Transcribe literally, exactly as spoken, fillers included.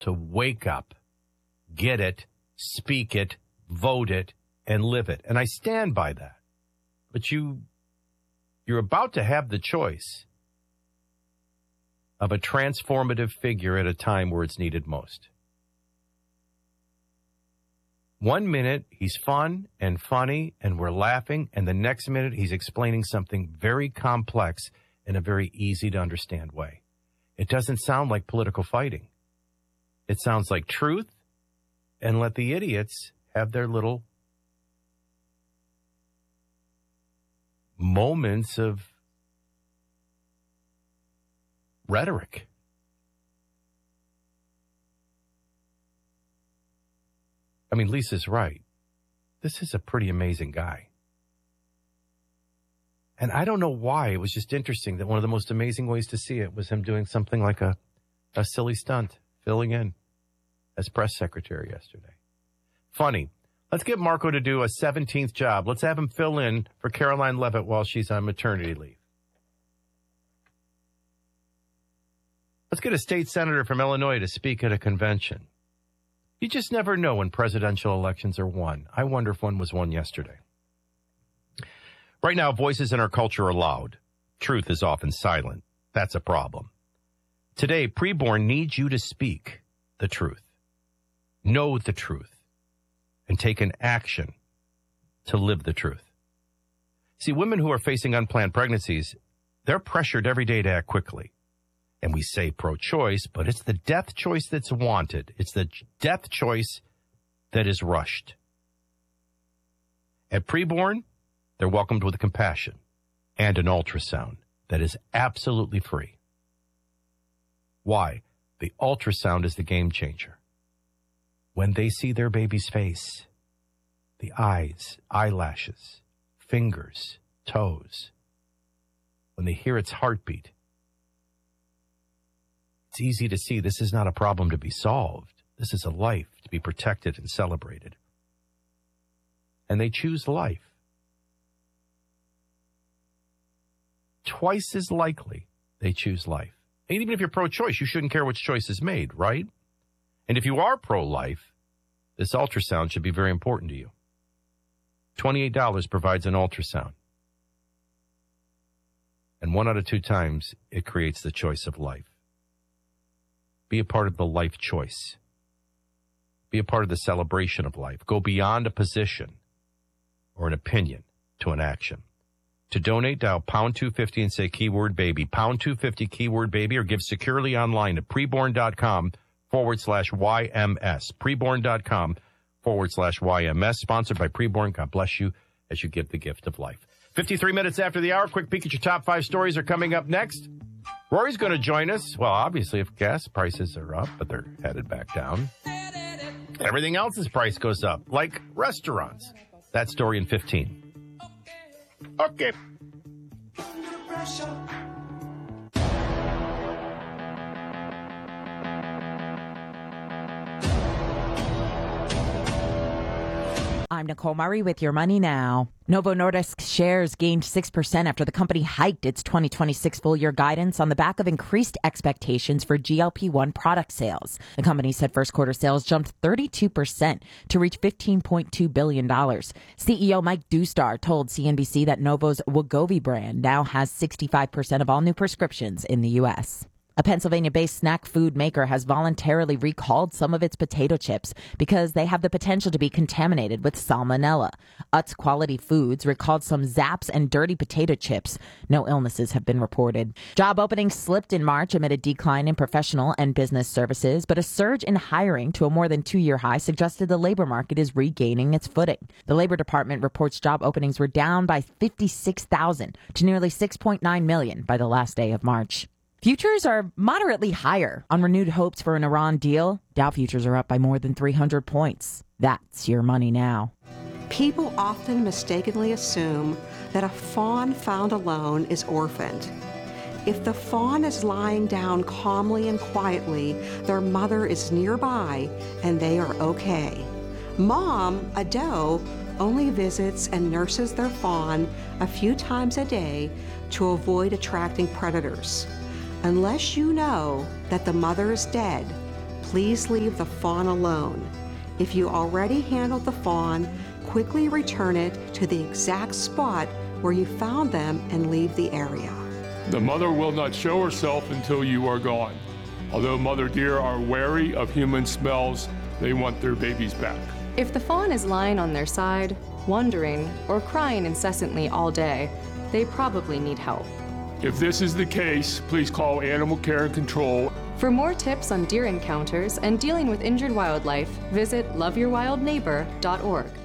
to wake up, get it, speak it, vote it, and live it. And I stand by that. But you, you're about to have the choice of a transformative figure at a time where it's needed most. One minute, he's fun and funny, and we're laughing, and the next minute, he's explaining something very complex in a very easy-to-understand way. It doesn't sound like political fighting. It sounds like truth, and let the idiots have their little moments of rhetoric. I mean, Lisa's right. This is a pretty amazing guy. And I don't know why. It was just interesting that one of the most amazing ways to see it was him doing something like a, a silly stunt, filling in as press secretary yesterday. Funny. Let's get Marco to do a seventeenth job. Let's have him fill in for Caroline Leavitt while she's on maternity leave. Let's get a state senator from Illinois to speak at a convention. You just never know when presidential elections are won. I wonder if one was won yesterday. Right now, voices in our culture are loud. Truth is often silent. That's a problem. Today, preborn needs you to speak the truth, know the truth, and take an action to live the truth. See, women who are facing unplanned pregnancies, they're pressured every day to act quickly. And we say pro-choice, but it's the death choice that's wanted. It's the death choice that is rushed. At preborn, they're welcomed with compassion and an ultrasound that is absolutely free. Why? The ultrasound is the game changer. When they see their baby's face, the eyes, eyelashes, fingers, toes, when they hear its heartbeat, it's easy to see this is not a problem to be solved. This is a life to be protected and celebrated. And they choose life. Twice as likely they choose life. And even if you're pro-choice, you shouldn't care which choice is made, right? And if you are pro-life, this ultrasound should be very important to you. twenty-eight dollars provides an ultrasound. And one out of two times, it creates the choice of life. Be a part of the life choice. Be a part of the celebration of life. Go beyond a position or an opinion to an action. To donate, dial pound two fifty and say keyword baby. Pound two fifty keyword baby, or give securely online at preborn.com forward slash YMS. Preborn.com forward slash YMS. Sponsored by Preborn. God bless you as you give the gift of life. fifty-three minutes after the hour. Quick peek at your top five stories are coming up next. Rory's going to join us. Well, obviously, if gas prices are up, but they're headed back down. Everything else's price goes up, like restaurants. That story in fifteen. Okay. I'm Nicole Murray with Your Money Now. Novo Nordisk shares gained six percent after the company hiked its twenty twenty-six full-year guidance on the back of increased expectations for G L P one product sales. The company said first-quarter sales jumped thirty-two percent to reach fifteen point two billion dollars. C E O Mike Dustar told C N B C that Novo's Wegovy brand now has sixty-five percent of all new prescriptions in the U S A Pennsylvania-based snack food maker has voluntarily recalled some of its potato chips because they have the potential to be contaminated with salmonella. Utz Quality Foods recalled some Zapp's and Dirty Potato Chips. No illnesses have been reported. Job openings slipped in March amid a decline in professional and business services, but a surge in hiring to a more than two-year high suggested the labor market is regaining its footing. The Labor Department reports job openings were down by fifty-six thousand to nearly six point nine million by the last day of March. Futures are moderately higher on renewed hopes for an Iran deal. Dow futures are up by more than three hundred points. That's Your Money Now. People often mistakenly assume that a fawn found alone is orphaned. If the fawn is lying down calmly and quietly, their mother is nearby and they are okay. Mom, a doe, only visits and nurses their fawn a few times a day to avoid attracting predators. Unless you know that the mother is dead, please leave the fawn alone. If you already handled the fawn, quickly return it to the exact spot where you found them and leave the area. The mother will not show herself until you are gone. Although mother deer are wary of human smells, they want their babies back. If the fawn is lying on their side, wandering, or crying incessantly all day, they probably need help. If this is the case, please call Animal Care and Control. For more tips on deer encounters and dealing with injured wildlife, visit love your wild neighbor dot org.